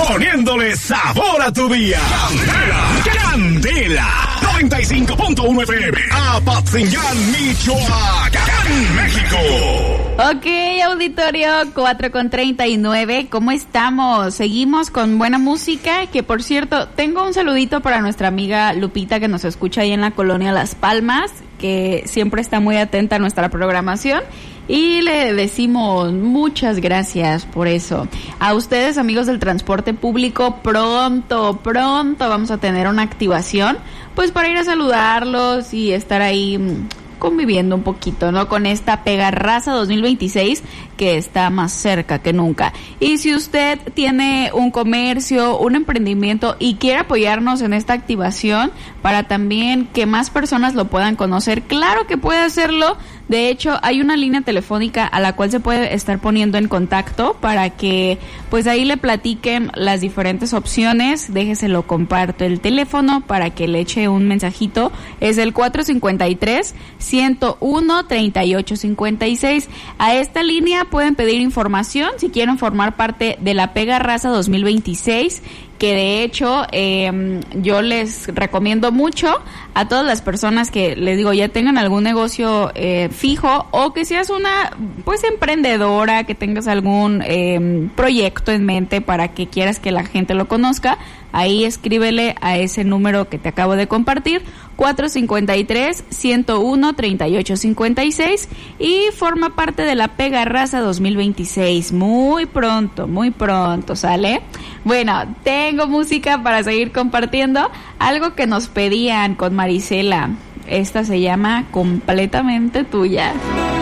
poniéndole sabor a tu día. Candela 95.1 FM, Apatzingán, Michoacán, México. Ok, auditorio, 4:39, ¿cómo estamos? Seguimos con buena música, que por cierto, tengo un saludito para nuestra amiga Lupita, que nos escucha ahí en la colonia Las Palmas, que siempre está muy atenta a nuestra programación, y le decimos muchas gracias por eso. A ustedes, amigos del transporte público, pronto vamos a tener una activación, pues para ir a saludarlos y estar ahí conviviendo un poquito, ¿no? Con esta Pega Raza 2026 que está más cerca que nunca. Y si usted tiene un comercio, un emprendimiento y quiere apoyarnos en esta activación para también que más personas lo puedan conocer, claro que puede hacerlo. De hecho, hay una línea telefónica a la cual se puede estar poniendo en contacto para que pues ahí le platiquen las diferentes opciones. Déjeselo, comparto el teléfono para que le eche un mensajito. Es el 453-101-3856. A esta línea pueden pedir información si quieren formar parte de la Pega Raza 2026, que de hecho yo les recomiendo mucho a todas las personas que, les digo, ya tengan algún negocio fijo, o que seas una pues emprendedora, que tengas algún proyecto en mente para que quieras que la gente lo conozca. Ahí escríbele a ese número que te acabo de compartir, 453-101-3856, y forma parte de la Pega Raza 2026. Muy pronto, ¿sale? Bueno, tengo música para seguir compartiendo. Algo que nos pedían con Marisela. Esta se llama Completamente Tuya.